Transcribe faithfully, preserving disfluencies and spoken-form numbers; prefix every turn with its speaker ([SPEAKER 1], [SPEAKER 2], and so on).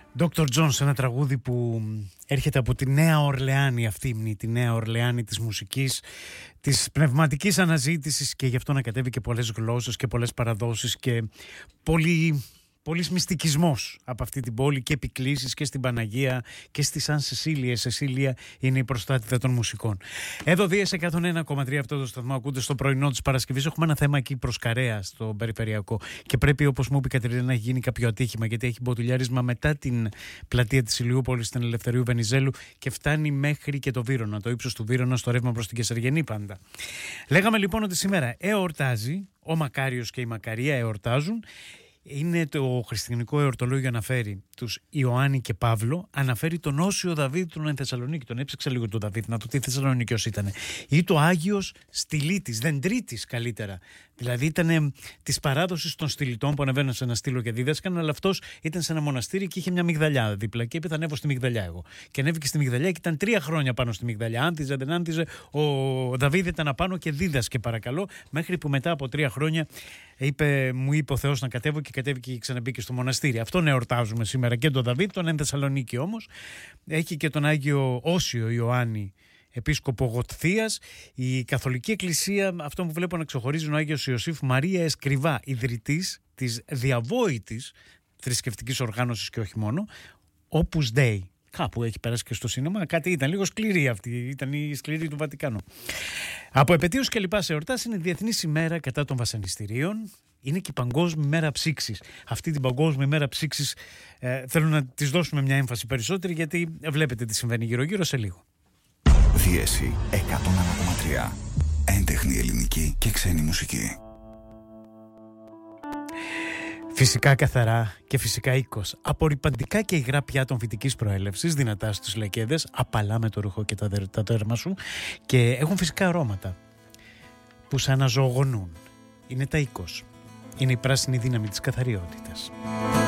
[SPEAKER 1] Ντόκτορ Τζόνς, ένα τραγούδι που έρχεται από τη Νέα Ορλεάνη, αυτή η τη Νέα Ορλεάνη της μουσικής, της πνευματικής αναζήτησης, και γι' αυτό να κατέβει και πολλές γλώσσες και πολλές παραδόσεις και πολύ... Πολύς μυστικισμός από αυτή την πόλη και επικλήσεις και στην Παναγία και στη Σαν Σεσίλια. Η Σεσίλια είναι η προστάτηδα των μουσικών. Εδώ Δίας εκατόν ένα κόμμα τρία, αυτό το σταθμό ακούτε στο πρωινό της Παρασκευής. Έχουμε ένα θέμα εκεί προς Καρέα, στο περιφερειακό. Και πρέπει, όπως μου είπε η Κατερίνα, να έχει γίνει κάποιο ατύχημα, γιατί έχει μποτιλιάρισμα μετά την πλατεία της Ηλιούπολης στην Ελευθερίου Βενιζέλου και φτάνει μέχρι και το Βύρωνα, το ύψος του Βύρωνα, στο ρεύμα προς την Κεσαριανή πάντα. Λέγαμε λοιπόν ότι σήμερα εορτάζει, ο Μακάριος και η Μακαρία εορτάζουν. Είναι το χριστιανικό εορτολόγιο, αναφέρει τους Ιωάννη και Παύλο, αναφέρει τον Όσιο Δαβίδ του Θεσσαλονίκη. Τον έψαξα λίγο τον Δαβίδ, να το τι Θεσσαλονίκιος ήταν. Ή το Άγιος Στυλίτης, Δεντρίτης καλύτερα. Δηλαδή ήταν της παράδοσης των στυλιτών που ανεβαίνουν σε ένα στήλο και δίδασκαν, αλλά αυτός ήταν σε ένα μοναστήρι και είχε μια μυγδαλιά δίπλα. Και είπε: θα ανέβω στη μυγδαλιά εγώ. Και ανέβηκε στη μυγδαλιά και ήταν τρία χρόνια πάνω στη μυγδαλιά. Άντιζε, δεν άντιζε. Ο Δαβίδ ήταν απάνω και δίδασκε, παρακαλώ, μέχρι που μετά από τρία χρόνια είπε, μου είπε ο Θεός να κατέβω, και κατέβηκε και ξαναμπήκε στο μοναστήρι. Αυτόν εορτάζουμε σήμερα και τον Δαβίδ, τον εν Θεσσαλονίκη όμως. Έχει και τον Άγιο Όσιο Ιωάννη, επίσκοπο Γοτθίας. Η Καθολική Εκκλησία, αυτό που βλέπω να ξεχωρίζει, είναι ο Άγιος Ιωσήφ Μαρία Εσκριβά, ιδρυτής της διαβόητης θρησκευτικής οργάνωσης και όχι μόνο, Opus Dei. Κάπου έχει περάσει και στο σίνεμα. Κάτι ήταν λίγο σκληρή αυτή. Ήταν η σκληρή του Βατικάνου. Από επετείους και λοιπά σε εορτάσεις, είναι η Διεθνής ημέρα κατά των βασανιστήριων. Είναι και η Παγκόσμια ημέρα ψήξης. Αυτή την Παγκόσμια ημέρα ψήξης ε, θέλω να της δώσουμε μια έμφαση περισσότερη, γιατί βλέπετε τι συμβαίνει γύρω-γύρω σε λίγο.
[SPEAKER 2] Διέση εκατόν ένα κόμμα τρία. Έντεχνη ελληνική και ξένη μουσική.
[SPEAKER 1] Φυσικά καθαρά και φυσικά οίκος. Απορριπαντικά και υγρά πιάτων φυτικής προέλευσης, δυνατά στους λεκέδες, απαλά με το ρούχο και τα τέρμα σου, και έχουν φυσικά αρώματα που σαν να ζωογονούν. Είναι τα οίκος. Είναι η πράσινη δύναμη της καθαριότητας.